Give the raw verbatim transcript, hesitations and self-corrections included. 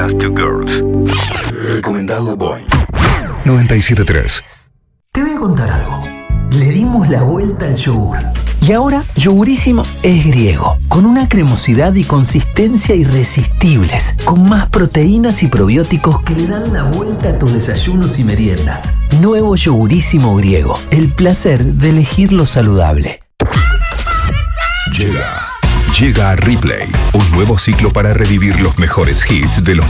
Just Two Girls. Recomendado Boing. noventa y siete punto tres. Te voy a contar algo. Le dimos la vuelta al yogur. Y ahora, Yogurísimo es griego, con una cremosidad y consistencia irresistibles, con más proteínas y probióticos que le dan la vuelta a tus desayunos y meriendas. Nuevo Yogurísimo griego, el placer de elegir lo saludable. Llega, llega a Replay, un nuevo ciclo para revivir los mejores hits de los